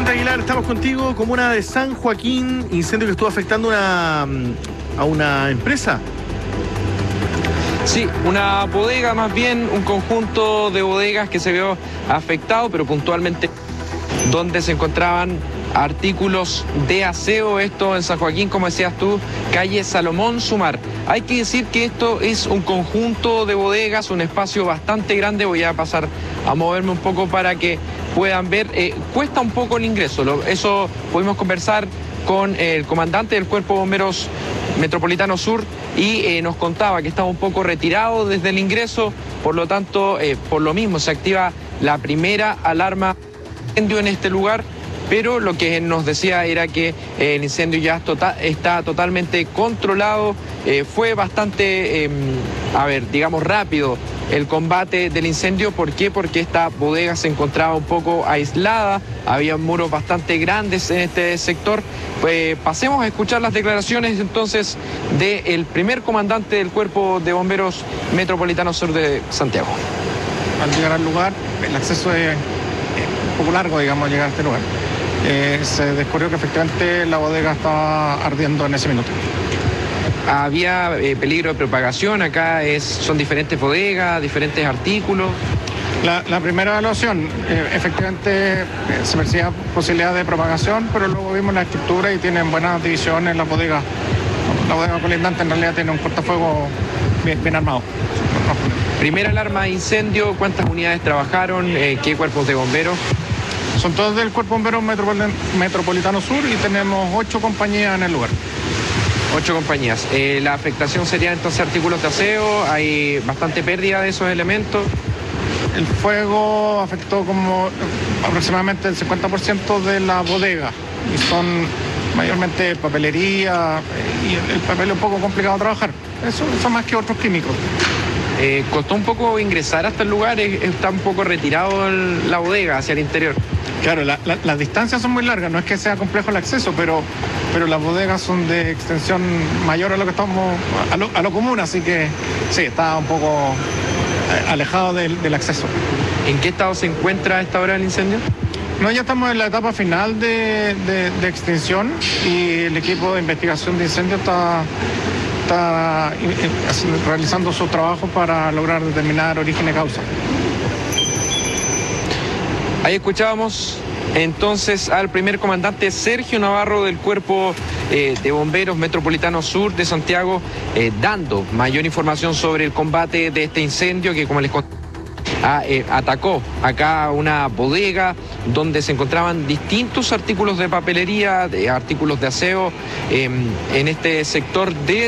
Vicente Aguilar, estamos contigo. Comuna de San Joaquín, incendio que estuvo afectando a una empresa. Sí, una bodega, más bien un conjunto de bodegas que se vio afectado, pero puntualmente donde se encontraban artículos de aseo, esto en San Joaquín, como decías tú, calle Salomón Sumar. Hay que decir que esto es un conjunto de bodegas, un espacio bastante grande. Voy a pasar a moverme un poco para que puedan ver. Cuesta un poco el ingreso, eso pudimos conversar con el comandante del Cuerpo de Bomberos Metropolitano Sur y nos contaba que estaba un poco retirado desde el ingreso, por lo tanto, por lo mismo se activa la primera alarma de incendio en este lugar. Pero lo que nos decía era que el incendio ya está totalmente controlado. Fue bastante, digamos, rápido el combate del incendio. ¿Por qué? Porque esta bodega se encontraba un poco aislada, había muros bastante grandes en este sector. Pues pasemos a escuchar las declaraciones entonces del primer comandante del Cuerpo de Bomberos Metropolitano Sur de Santiago. Al llegar al lugar, el acceso es un poco largo, digamos, llegar a este lugar. Se descubrió que efectivamente la bodega estaba ardiendo en ese minuto. Había peligro de propagación, acá son diferentes bodegas, diferentes artículos. La primera evaluación, efectivamente se percibía posibilidad de propagación, pero luego vimos la estructura y tienen buenas divisiones las bodegas. La bodega colindante en realidad tiene un cortafuegos bien armado. Primera alarma de incendio, ¿cuántas unidades trabajaron? ¿Qué cuerpos de bomberos? Son todos del Cuerpo de Bomberos Metropolitano Sur y tenemos 8 compañías en el lugar. 8 compañías. La afectación sería entonces artículos de aseo, hay bastante pérdida de esos elementos. El fuego afectó como aproximadamente el 50% de la bodega y son mayormente papelería y el papel es un poco complicado de trabajar. Eso más que otros químicos. Costó un poco ingresar hasta el lugar, está un poco retirado la bodega hacia el interior. Claro, las distancias son muy largas, no es que sea complejo el acceso, pero las bodegas son de extensión mayor a lo que estamos, a lo común, así que sí, está un poco alejado del acceso. ¿En qué estado se encuentra a esta hora el incendio? No, ya estamos en la etapa final de extinción y el equipo de investigación de incendios está realizando su trabajo para lograr determinar origen y causa. Ahí escuchábamos entonces al primer comandante Sergio Navarro del Cuerpo de Bomberos Metropolitano Sur de Santiago, dando mayor información sobre el combate de este incendio que, como les conté, atacó acá una bodega donde se encontraban distintos artículos de papelería, artículos de aseo en este sector de